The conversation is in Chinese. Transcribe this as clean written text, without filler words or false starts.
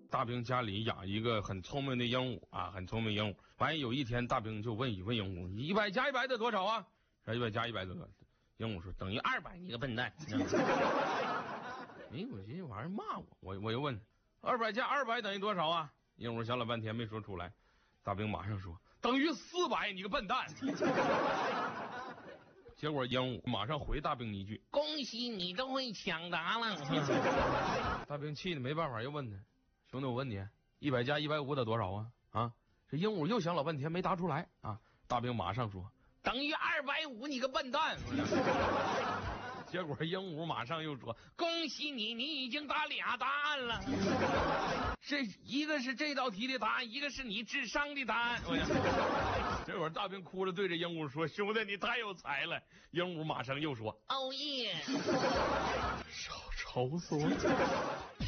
大兵家里养一个很聪明的鹦鹉啊，很聪明鹦鹉。完有一天，大兵就问鹦鹉：100加100得多少啊？100加100得多少？鹦鹉说：等于200，你个笨蛋。哎，我寻思这玩意儿骂我又问：200加200等于多少啊？鹦鹉想了半天没说出来。大兵马上说：等于400，你个笨蛋。结果鹦鹉马上回大兵一句：恭喜你都会抢答了。大兵气的没办法，又问他：兄弟，我问你，100加150得多少啊？啊，这鹦鹉又想老半天没答出来啊。大兵马上说：等于250，你个笨蛋。结果鹦鹉马上又说：恭喜你，你已经答2答案了。这一个是这道题的答案，一个是你智商的答案。这会儿大兵哭着对着鹦鹉说：兄弟，你太有才了。鹦鹉马上又说：哦耶。愁死我。